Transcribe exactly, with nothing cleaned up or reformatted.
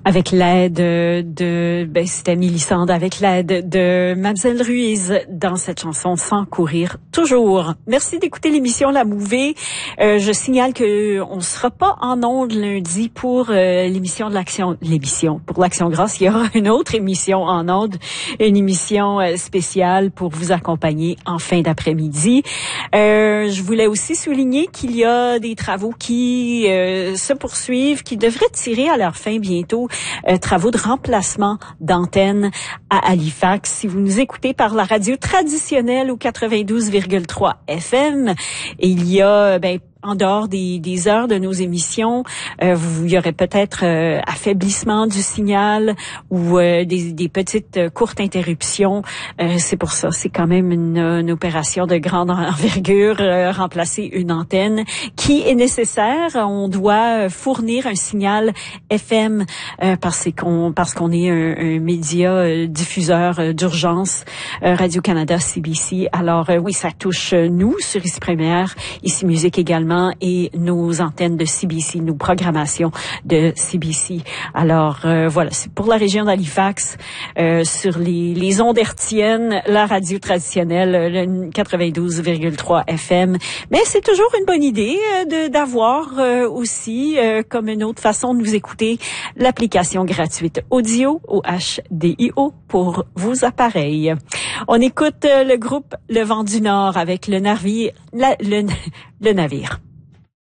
avec l'aide de, ben, c'était Mélissande, avec l'aide de Mademoiselle Ruiz dans cette chanson Sans courir toujours. Merci d'écouter l'émission La Mouvée. Euh, je signale que on sera pas en ondes lundi pour euh, l'émission de l'action, l'émission pour l'Action Grâce. Il y aura une autre émission en ondes, une émission euh, spéciale pour vous accompagner en fin d'après-midi. Euh, je voulais aussi souligner qu'il y a des travaux qui euh, se poursuivent, qui devraient tirer à leur fin bientôt. Euh, travaux de remplacement d'antennes à Halifax. Si vous nous écoutez par la radio traditionnelle au quatre-vingt-douze virgule trois F M, et il y a ben en dehors des, des heures de nos émissions, euh, vous, il y aurait peut-être euh, affaiblissement du signal ou euh, des, des petites euh, courtes interruptions. Euh, c'est pour ça, c'est quand même une, une opération de grande envergure, euh, remplacer une antenne qui est nécessaire. On doit fournir un signal F M euh, parce qu'on parce qu'on est un, un média euh, diffuseur euh, d'urgence, euh, Radio-Canada, C B C. Alors euh, oui, ça touche euh, nous sur Ici Première, Ici Musique également, et nos antennes de C B C, nos programmations de C B C. Alors euh, voilà, c'est pour la région d'Halifax, euh, sur les, les ondes hertziennes, la radio traditionnelle, le quatre-vingt-douze virgule trois F M. Mais c'est toujours une bonne idée euh, de d'avoir euh, aussi, euh, comme une autre façon de nous écouter, l'application gratuite Audio, O H D I O, pour vos appareils. On écoute euh, le groupe Le Vent du Nord avec le navire, la, le, le navire.